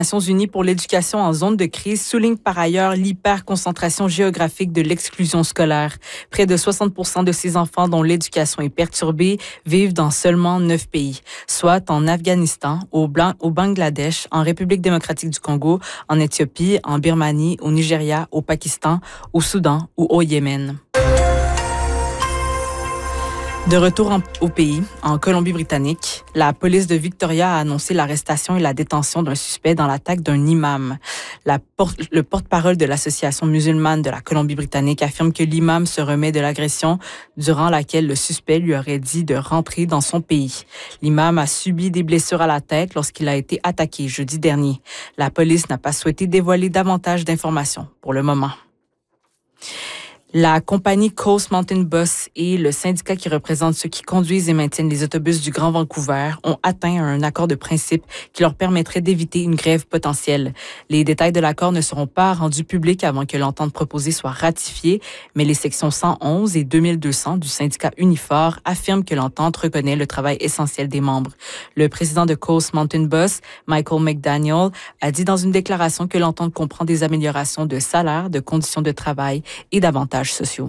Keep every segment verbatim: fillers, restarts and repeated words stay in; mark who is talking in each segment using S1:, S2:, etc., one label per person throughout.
S1: Les Nations unies pour l'éducation en zone de crise souligne par ailleurs l'hyperconcentration géographique de l'exclusion scolaire. Près de soixante pour cent de ces enfants dont l'éducation est perturbée vivent dans seulement neuf pays, soit en Afghanistan, au, Blanc, au Bangladesh, en République démocratique du Congo, en Éthiopie, en Birmanie, au Nigeria, au Pakistan, au Soudan ou au Yémen. De retour en, au pays, en Colombie-Britannique, la police de Victoria a annoncé l'arrestation et la détention d'un suspect dans l'attaque d'un imam. La por- le porte-parole de l'Association musulmane de la Colombie-Britannique affirme que l'imam se remet de l'agression durant laquelle le suspect lui aurait dit de rentrer dans son pays. L'imam a subi des blessures à la tête lorsqu'il a été attaqué jeudi dernier. La police n'a pas souhaité dévoiler davantage d'informations pour le moment. La compagnie Coast Mountain Bus et le syndicat qui représente ceux qui conduisent et maintiennent les autobus du Grand Vancouver ont atteint un accord de principe qui leur permettrait d'éviter une grève potentielle. Les détails de l'accord ne seront pas rendus publics avant que l'entente proposée soit ratifiée, mais les sections cent onze et deux mille deux cents du syndicat Unifor affirment que l'entente reconnaît le travail essentiel des membres. Le président de Coast Mountain Bus, Michael McDaniel, a dit dans une déclaration que l'entente comprend des améliorations de salaire, de conditions de travail et d'avantages sociaux.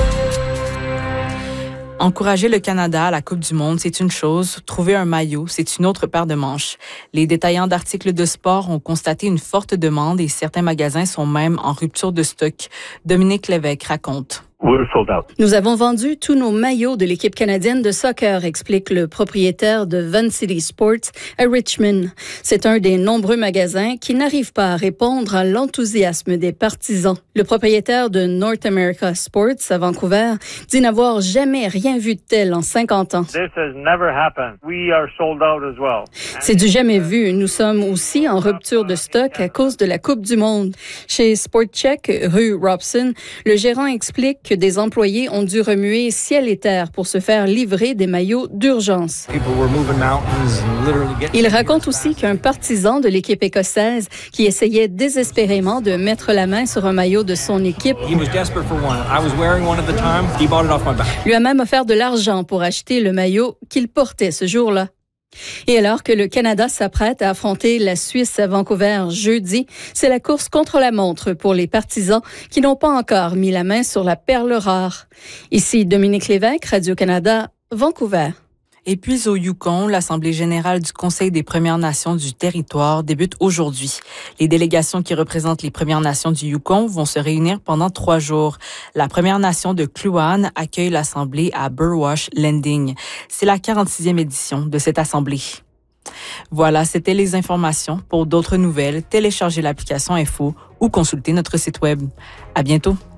S1: Encourager le Canada à la Coupe du monde, c'est une chose. Trouver un maillot, c'est une autre paire de manches. Les détaillants d'articles de sport ont constaté une forte demande et certains magasins sont même en rupture de stock. Dominique Lévesque raconte.
S2: Nous avons vendu tous nos maillots de l'équipe canadienne de soccer, explique le propriétaire de Van City Sports à Richmond. C'est un des nombreux magasins qui n'arrive pas à répondre à l'enthousiasme des partisans. Le propriétaire de North America Sports à Vancouver dit n'avoir jamais rien vu de tel en cinquante ans. C'est du jamais vu. Nous sommes aussi en rupture de stock à cause de la Coupe du monde. Chez SportCheck, rue Robson, le gérant explique que des employés ont dû remuer ciel et terre pour se faire livrer des maillots d'urgence. Il raconte aussi qu'un partisan de l'équipe écossaise qui essayait désespérément de mettre la main sur un maillot de son équipe lui a même offert de l'argent pour acheter le maillot qu'il portait ce jour-là. Et alors que le Canada s'apprête à affronter la Suisse à Vancouver jeudi, c'est la course contre la montre pour les partisans qui n'ont pas encore mis la main sur la perle rare. Ici Dominique Lévesque, Radio-Canada, Vancouver.
S1: Et puis au Yukon, l'Assemblée générale du Conseil des Premières Nations du territoire débute aujourd'hui. Les délégations qui représentent les Premières Nations du Yukon vont se réunir pendant trois jours. La Première Nation de Kluane accueille l'Assemblée à Burwash Landing. C'est la quarante-sixième édition de cette Assemblée. Voilà, c'était les informations. Pour d'autres nouvelles, téléchargez l'application Info ou consultez notre site web. À bientôt.